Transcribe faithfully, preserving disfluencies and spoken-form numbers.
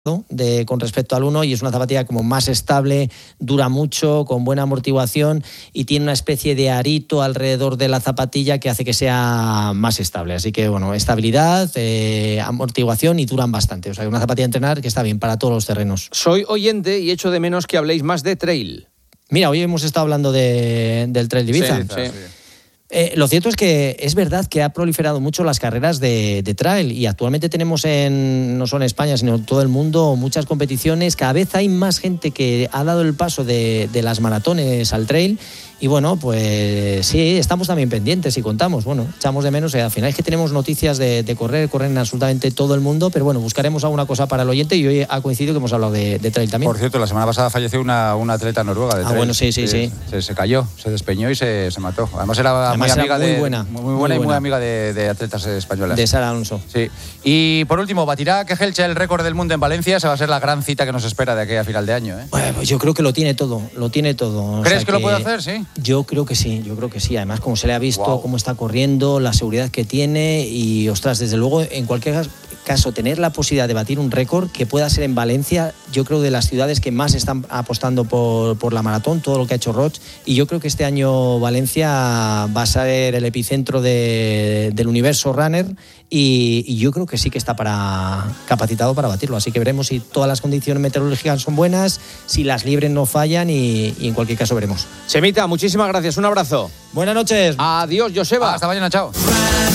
De, con respecto al uno, y es una zapatilla como más estable, dura mucho, con buena amortiguación y tiene una especie de arito alrededor de la zapatilla que hace que sea más estable. Así que bueno, estabilidad, eh, amortiguación y duran bastante. O sea, una zapatilla de entrenar que está bien para todos los terrenos. Soy oyente y echo de menos que habléis más de trail. Mira, hoy hemos estado hablando de, del Trail de Ibiza. Sí, sí. Eh, lo cierto es que es verdad que ha proliferado mucho las carreras de, de trail y actualmente tenemos en, no solo en España, sino en todo el mundo, muchas competiciones. Cada vez hay más gente que ha dado el paso de, de las maratones al trail y bueno, pues sí, estamos también pendientes y contamos, bueno, echamos de menos, eh, al final es que tenemos noticias de, de correr, corren absolutamente todo el mundo, pero bueno, buscaremos alguna cosa para el oyente y hoy ha coincidido que hemos hablado de, de trail también. Por cierto, la semana pasada falleció una, una atleta noruega de trail. Ah, bueno, sí, sí, se, sí. Se, se cayó, se despeñó y se, se mató. Además era Además muy amiga era muy de, buena, muy, muy buena y muy buena. amiga de, de atletas españolas. De Sara Alonso. Sí. Y por último, ¿batirá Kejelcha el récord del mundo en Valencia? Esa va a ser la gran cita que nos espera de aquí a final de año, ¿eh? Bueno, pues yo creo que lo tiene todo, lo tiene todo. O ¿Crees sea que, que lo puede hacer, sí? Yo creo que sí, yo creo que sí. Además, como se le ha visto, wow. cómo está corriendo, la seguridad que tiene y, ostras, desde luego, en cualquier caso, tener la posibilidad de batir un récord que pueda ser en Valencia, yo creo de las ciudades que más están apostando por, por la maratón, todo lo que ha hecho Roig, y yo creo que este año Valencia va a ser el epicentro de, del universo runner y, y yo creo que sí que está para, capacitado para batirlo, así que veremos si todas las condiciones meteorológicas son buenas, si las libres no fallan y, y en cualquier caso veremos. Chemita, muchísimas gracias, un abrazo. Buenas noches. Adiós, Joseba. Hasta mañana, chao.